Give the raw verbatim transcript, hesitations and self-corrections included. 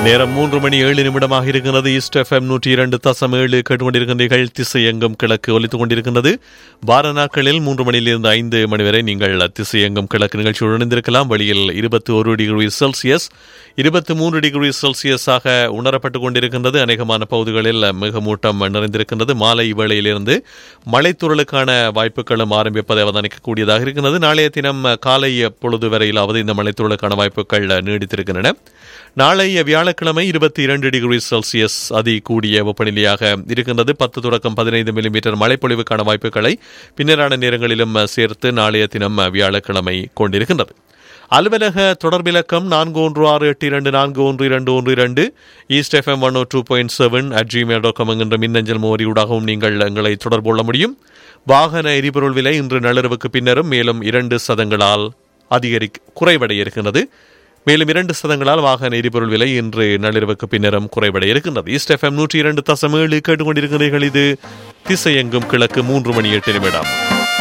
நேரம் மூன்று மணி ஏழு நிமிடமாக இருக்கிறது. ஈஸ்ட் எஃப்எம் நூற்றி இரண்டு தசம் ஏழு கேட்டுக்கொண்டிருக்கின்றீர்கள். திசை எங்கும் கிழக்கு ஒலித்துக் கொண்டிருக்கின்றது. வார நாட்களில் மூன்று மணியிலிருந்து ஐந்து மணி வரை நீங்கள் திசை எங்கும் கிழக்கு நிகழ்ச்சியுடன் இணைந்திருக்கலாம். வெளியில் இருபத்தி ஒரு டிகிரி செல்சியஸ் இருபத்தி மூன்று டிகிரி செல்சியஸாக உணரப்பட்டுக் கொண்டிருக்கின்றது. அநேகமான பகுதிகளில் மிகமூட்டம் நிறைந்திருக்கின்றது. மாலை வேளையிலிருந்து மழைத்தூறலுக்கான வாய்ப்புகளும் ஆரம்பிப்பதை அவதானிக்கக்கூடியதாக இருக்கின்றது. நாளைய தினம் காலை பொழுது வரையிலாவது இந்த மழைத்தூறலுக்கான வாய்ப்புகள் நீடித்திருக்கின்றன. நாளைய வியாழக்கிழமை இருபத்தி இரண்டு டிகிரி செல்சியஸ் அதி கூடிய வெப்பநிலையாக இருக்கின்றது. பத்து தொடக்கம் பதினைந்து மில்லிமீட்டர் மழைப்பொழிவுக்கான வாய்ப்புகளை பின்னரான நேரங்களிலும் சேர்த்து நாளைய தினம் வியாழக்கிழமை கொண்டிருக்கின்றது. அலுவலக தொடர்பிலக்கம் நான்கு ஒன்று ஆறு எட்டு இரண்டு நான்கு ஒன்று இரண்டு ஒன்று இரண்டு east FM one O two point seven at Gmail dot com என்கின்ற மின்னஞ்சல் முகவரியூடாகவும் நீங்கள் எங்களை தொடர்பு கொள்ள முடியும். வாகன எரிபொருள் விலை இன்று நள்ளிரவுக்கு பின்னரும் மேலும் இரண்டு சதங்களால் அதிகரி குறைவடைய இருக்கின்றது. மேலும் இரண்டு சதங்களால் வாகன எரிபொருள் விலை இன்று நள்ளிரவுக்கு பின்னரும் குறைவடைய இருக்கின்றது. ஈஸ்ட் எஃப்எம் நூற்றி இரண்டு தசம் ஏழு கேட்டுக்கொண்டிருக்கிறீர்கள். இது திசை எங்கும் கிழக்கு மூன்று மணி எட்டு நிமிடம்.